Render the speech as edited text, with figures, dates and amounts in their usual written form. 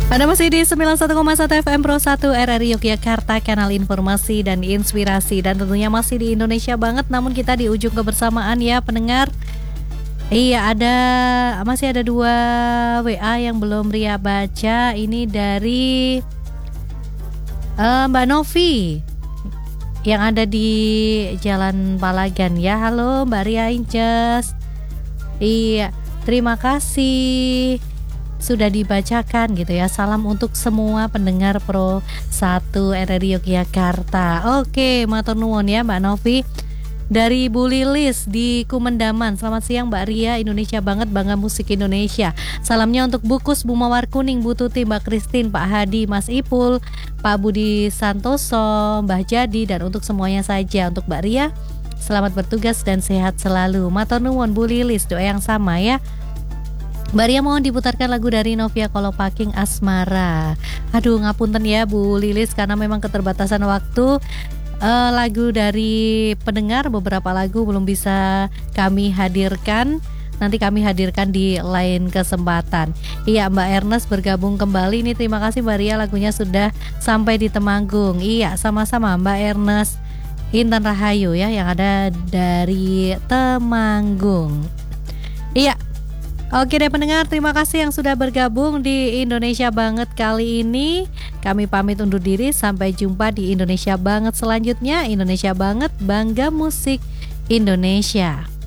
Anda masih di 91,1 FM Pro 1 RRI Yogyakarta, kanal informasi dan inspirasi. Dan tentunya masih di Indonesia banget, namun kita di ujung kebersamaan ya pendengar. Iya, masih ada 2 WA yang belum Ria baca. Ini dari Mbak Novi yang ada di Jalan Palagan ya. Halo Mbak Ria Inces. Iya, terima kasih sudah dibacakan gitu ya. Salam untuk semua pendengar Pro 1 RRI Yogyakarta. Oke, matur nuwun ya Mbak Novi. Dari Bu Lilis di Kumendaman. Selamat siang Mbak Ria, Indonesia banget, bangga musik Indonesia. Salamnya untuk Bukus, Bu Mawar Kuning, Bu Tuti, Mbak Kristin, Pak Hadi, Mas Ipul, Pak Budi Santoso, Mbah Jadi, dan untuk semuanya saja. Untuk Mbak Ria, selamat bertugas dan sehat selalu. Matur nuwun Bu Lilis, doa yang sama ya. Mbak Ria mohon diputarkan lagu dari Novia Kolopaking, Asmara. Aduh ngapunten ya Bu Lilis karena memang keterbatasan waktu. Lagu dari pendengar, beberapa lagu belum bisa kami hadirkan. Nanti kami hadirkan di lain kesempatan. Iya, Mbak Ernest bergabung kembali. Ini terima kasih Mbak Ria, lagunya sudah sampai di Temanggung. Iya, sama-sama Mbak Ernest. Intan Rahayu ya yang ada dari Temanggung. Iya. Oke deh pendengar, terima kasih yang sudah bergabung di Indonesia Banget kali ini. Kami pamit undur diri, sampai jumpa di Indonesia Banget selanjutnya. Indonesia Banget, bangga musik Indonesia.